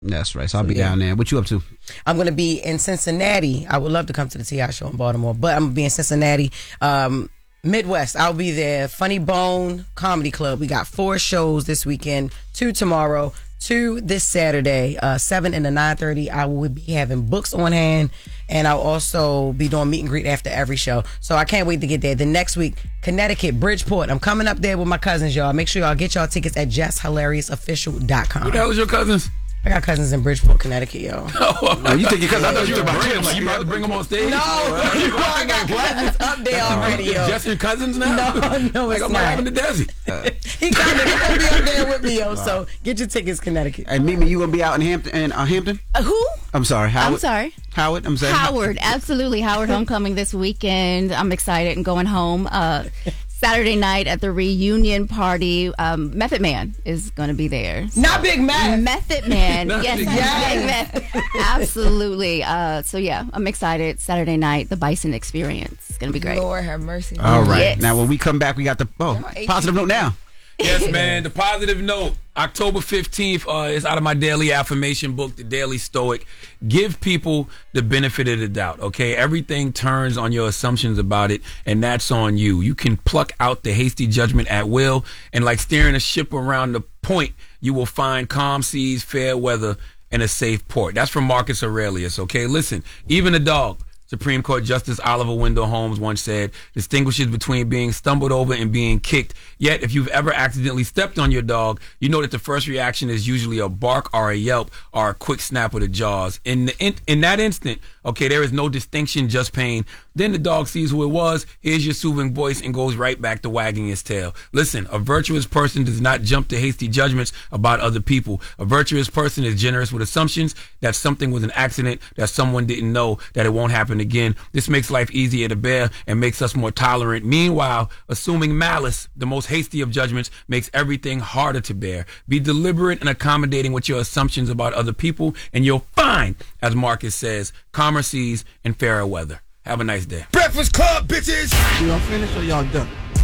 That's right. So I'll be down there. What you up to? I'm going to be in Cincinnati. I would love to come to the T.I. show in Baltimore, but I'm going to be in Cincinnati. Midwest, I'll be there. Funny Bone Comedy Club. We got 4 shows this weekend, 2 tomorrow, 2 this Saturday, 7 and 9:30. I will be having books on hand, and I'll also be doing meet and greet after every show. So I can't wait to get there. The next week, Connecticut, Bridgeport. I'm coming up there with my cousins, y'all. Make sure y'all get y'all tickets at JessHilariousOfficial.com. What the hell is your cousins? I got cousins in Bridgeport, Connecticut, yo. Oh, you think your cousins? I thought you were about like you about to bring them on stage? No, I got cousins up there already, yo. Just your cousins now? No, like it's I'm not. having to Desi. He coming. He gonna be up there with me, yo. So get your tickets, Connecticut. And Mimi, you gonna be out in Hampton? Who? I'm sorry, Howard. I'm sorry. Howard. I'm saying Howard. Absolutely, Howard homecoming this weekend. I'm excited and going home. Saturday night at the reunion party, Method Man is going to be there. So. Not Big Mac. Method Man. Yes, Big Mac. Absolutely. So, yeah, I'm excited. Saturday night, the Bison Experience. It's going to be great. Lord have mercy. All right. Yes. Now, when we come back, we got the positive note now. Yes, man. The positive note. October 15th is out of my daily affirmation book, The Daily Stoic. Give people the benefit of the doubt, okay? Everything turns on your assumptions about it, and that's on you. You can pluck out the hasty judgment at will, and like steering a ship around the point, you will find calm seas, fair weather, and a safe port. That's from Marcus Aurelius, okay? Listen, even a dog, Supreme Court Justice Oliver Wendell Holmes once said, distinguishes between being stumbled over and being kicked. Yet, if you've ever accidentally stepped on your dog, you know that the first reaction is usually a bark or a yelp or a quick snap of the jaws. In that instant, okay, there is no distinction, just pain. Then the dog sees who it was, hears your soothing voice, and goes right back to wagging his tail. Listen, a virtuous person does not jump to hasty judgments about other people. A virtuous person is generous with assumptions that something was an accident, that someone didn't know, that it won't happen again. This makes life easier to bear and makes us more tolerant. Meanwhile, assuming malice, the most hasty of judgments, makes everything harder to bear. Be deliberate and accommodating with your assumptions about other people, and you'll find, as Marcus says, calmer seas and fairer weather. Have a nice day. Breakfast Club, bitches! Y'all finished or y'all done?